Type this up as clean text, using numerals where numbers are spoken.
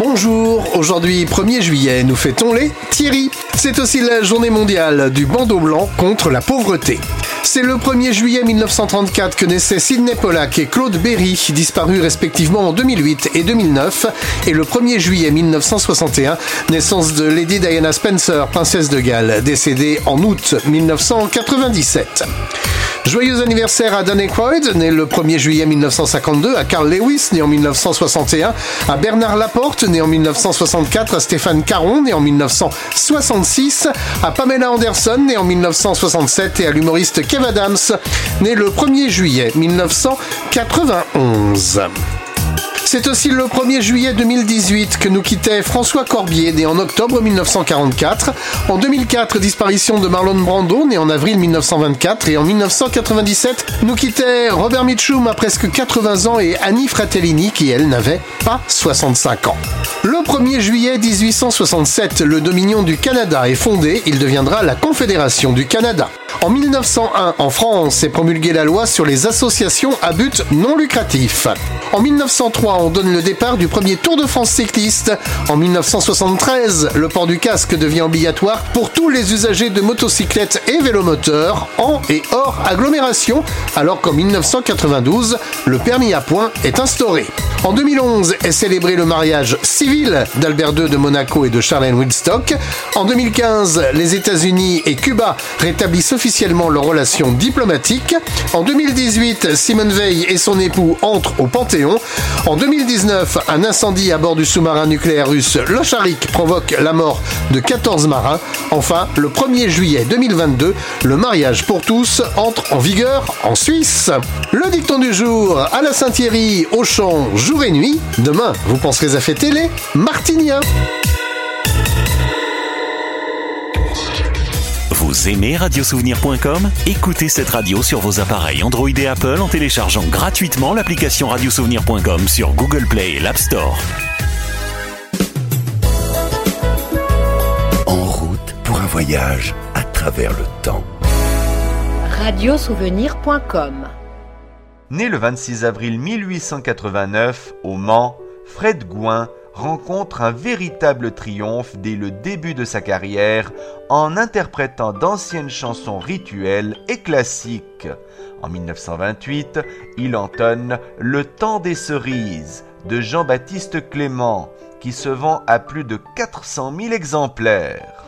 Bonjour, aujourd'hui 1er juillet, nous fêtons les Thierry. C'est aussi la journée mondiale du bandeau blanc contre la pauvreté. C'est le 1er juillet 1934 que naissaient Sidney Pollack et Claude Berry, disparus respectivement en 2008 et 2009, et le 1er juillet 1961, naissance de Lady Diana Spencer, princesse de Galles, décédée en août 1997. Joyeux anniversaire à Dan Aykroyd, né le 1er juillet 1952, à Carl Lewis, né en 1961, à Bernard Laporte, né en 1964, à Stéphane Caron, né en 1966, à Pamela Anderson, né en 1967, et à l'humoriste Kev Adams, né le 1er juillet 1991. C'est aussi le 1er juillet 2018 que nous quittait François Corbier, né en octobre 1944. En 2004, disparition de Marlon Brando, né en avril 1924. Et en 1997, nous quittait Robert Mitchum à presque 80 ans et Annie Fratellini, qui elle n'avait pas 65 ans. Le 1er juillet 1867, le Dominion du Canada est fondé. Il deviendra la Confédération du Canada. En 1901, en France, est promulguée la loi sur les associations à but non lucratif. En 1903, on donne le départ du premier Tour de France cycliste. En 1973, le port du casque devient obligatoire pour tous les usagers de motocyclettes et vélomoteurs, en et hors agglomération, alors qu'en 1992, le permis à points est instauré. En 2011 est célébré le mariage civil d'Albert II de Monaco et de Charlène Woodstock. En 2015, les États-Unis et Cuba rétablissent officiellement leurs relations diplomatiques. En 2018, Simone Veil et son époux entrent au Panthéon. En 2019, un incendie à bord du sous-marin nucléaire russe l'Ocharik provoque la mort de 14 marins. Enfin, le 1er juillet 2022, le mariage pour tous entre en vigueur en Suisse. Le dicton du jour, à la Saint-Thierry, au champ, jour et nuit. Demain, vous penserez à fêter les Martiniens. Vous aimez radiosouvenir.com ? Écoutez cette radio sur vos appareils Android et Apple en téléchargeant gratuitement l'application radiosouvenir.com sur Google Play et l'App Store. En route pour un voyage à travers le temps. radiosouvenir.com. Né le 26 avril 1889 au Mans, Fred Gouin rencontre un véritable triomphe dès le début de sa carrière en interprétant d'anciennes chansons rituelles et classiques. En 1928, il entonne Le temps des cerises de Jean-Baptiste Clément, qui se vend à plus de 400 000 exemplaires.